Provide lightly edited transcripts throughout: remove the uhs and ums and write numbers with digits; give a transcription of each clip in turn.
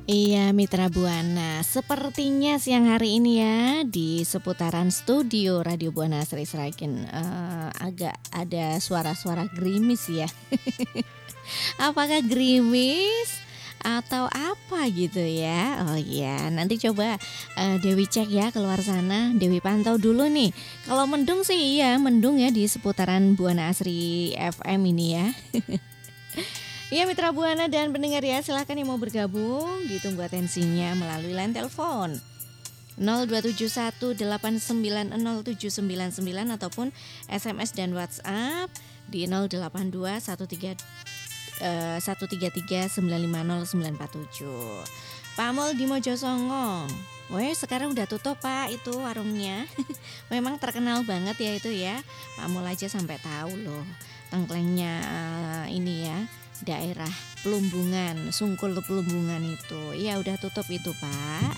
Iya Mitra Buana, sepertinya siang hari ini ya di seputaran studio Radio Buana Asri Sragen agak ada suara-suara gerimis ya. Apakah gerimis atau apa gitu ya? Oh iya, nanti coba Dewi cek ya keluar sana, Dewi pantau dulu nih. Kalau mendung sih iya mendung ya di seputaran Buana Asri FM ini ya. Iya Mitra Buana dan pendengar ya, silahkan yang mau bergabung ditunggu atensinya melalui line telepon 02718907999 ataupun SMS dan WhatsApp di 082133950947. Pak Mul di Mojosongo. Weh sekarang udah tutup Pak itu warungnya. Memang terkenal banget ya itu ya. Pak Mul aja sampai tahu loh tengklengnya ini ya daerah Plumbungan, Sungkul Plumbungan itu. Ya udah tutup itu Pak.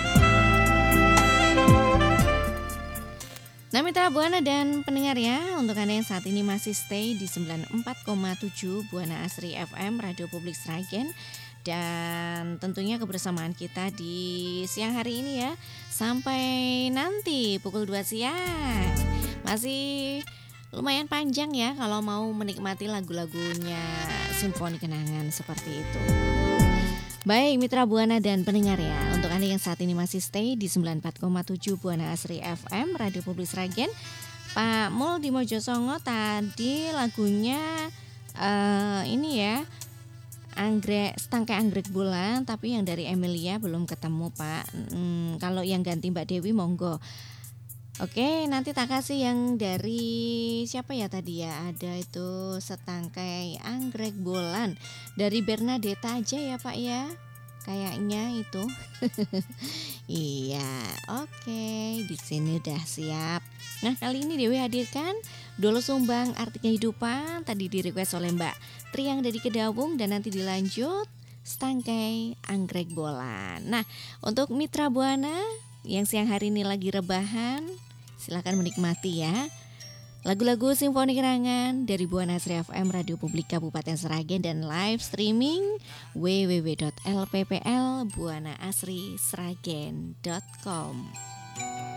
Nah Mitra Buana dan pendengar ya, untuk Anda yang saat ini masih stay di 94,7 Buana Asri FM Radio Publik Sragen. Dan tentunya kebersamaan kita di siang hari ini ya, sampai nanti pukul 2 siang. Masih lumayan panjang ya kalau mau menikmati lagu-lagunya Simfoni Kenangan seperti itu. Baik Mitra Buana dan pendengar ya, untuk Anda yang saat ini masih stay di 94,7 Buana Asri FM Radio Publik Sragen, Pak Mul di Mojosongo tadi lagunya ini ya, Setangkai Anggrek Bulan, tapi yang dari Emilia belum ketemu Pak. Kalau yang ganti Mbak Dewi monggo. Oke, nanti tak kasih yang dari siapa ya tadi ya? Ada itu Setangkai Anggrek Bulan dari Bernadetta aja ya Pak ya. Kayaknya itu. Iya, oke. Di sini udah siap. Nah, kali ini Dewi hadirkan Dolo Sumbang Arti Kehidupan, tadi di request oleh Mbak Triang dari Kedawung, dan nanti dilanjut Setangkai Anggrek Bulan. Nah, untuk Mitra Buana yang siang hari ini lagi rebahan, silakan menikmati ya lagu-lagu Simfoni Kenangan dari Buana Asri FM Radio Publik Kabupaten Sragen dan live streaming www.lpplbuanaasrisragen.com.